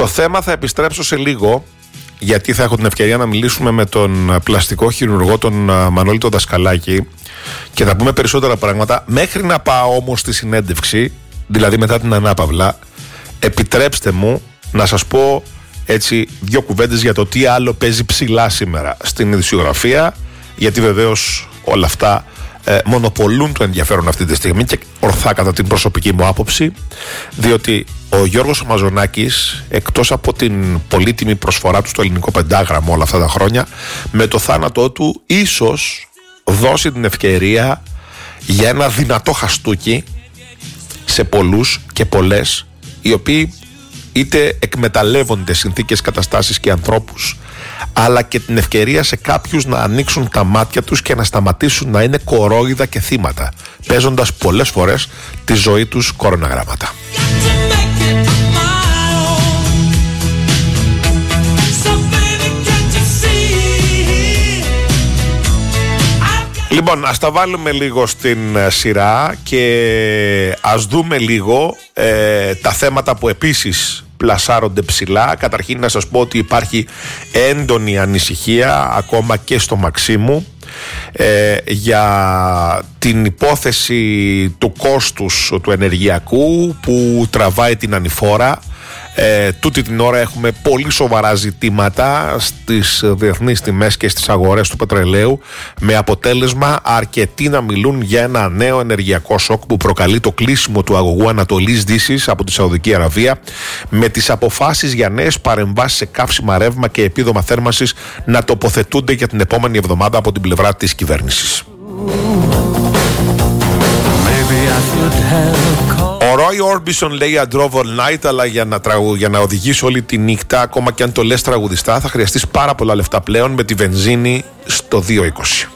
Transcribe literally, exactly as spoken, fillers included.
Στο θέμα θα επιστρέψω σε λίγο, γιατί θα έχω την ευκαιρία να μιλήσουμε με τον πλαστικό χειρουργό, τον Μανώλη τον Δασκαλάκη, και θα πούμε περισσότερα πράγματα. Μέχρι να πάω όμως στη συνέντευξη, δηλαδή μετά την ανάπαυλα, επιτρέψτε μου να σας πω έτσι δύο κουβέντες για το τι άλλο παίζει ψηλά σήμερα στην ειδησιογραφία, γιατί βεβαίως όλα αυτά ε, μονοπολούν το ενδιαφέρον αυτή τη στιγμή, και ορθά κατά την προσωπική μου άποψη, διότι ο Γιώργος Μαζονάκης, εκτός από την πολύτιμη προσφορά του στο ελληνικό πεντάγραμμο όλα αυτά τα χρόνια, με το θάνατό του ίσως δώσει την ευκαιρία για ένα δυνατό χαστούκι σε πολλούς και πολλές, οι οποίοι είτε εκμεταλλεύονται συνθήκες, καταστάσεις και ανθρώπους, αλλά και την ευκαιρία σε κάποιους να ανοίξουν τα μάτια τους και να σταματήσουν να είναι κορόιδα και θύματα, παίζοντας πολλές φορές τη ζωή τους κοροναγράμματα. Λοιπόν, ας τα βάλουμε λίγο στην σειρά και ας δούμε λίγο ε, τα θέματα που επίσης πλασάρονται ψηλά. Καταρχήν να σας πω ότι υπάρχει έντονη ανησυχία ακόμα και στο Μαξίμου ε, για την υπόθεση του κόστους του ενεργειακού που τραβάει την ανηφόρα. Ε, τούτη την ώρα έχουμε πολύ σοβαρά ζητήματα στις διεθνείς τιμές και στις αγορές του πετρελαίου, με αποτέλεσμα αρκετοί να μιλούν για ένα νέο ενεργειακό σοκ που προκαλεί το κλείσιμο του αγωγού Ανατολής Δύσης από τη Σαουδική Αραβία, με τις αποφάσεις για νέες παρεμβάσεις σε καύσιμα ρεύμα και επίδομα θέρμανσης να τοποθετούνται για την επόμενη εβδομάδα από την πλευρά της κυβέρνησης. Ο Roy Orbison λέει I drove all night, αλλά για να, τραγου... για να οδηγήσει όλη τη νύχτα, ακόμα και αν το λες τραγουδιστά, θα χρειαστείς πάρα πολλά λεφτά πλέον, με τη βενζίνη στο δύο είκοσι.